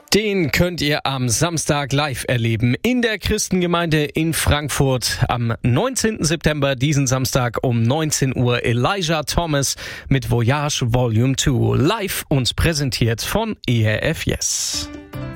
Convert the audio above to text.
Den könnt ihr am Samstag live erleben in der Christengemeinde in Frankfurt am 19. September, diesen Samstag um 19 Uhr. Elijah Thomas mit Voyage Volume 2 live uns präsentiert von ERF Yes.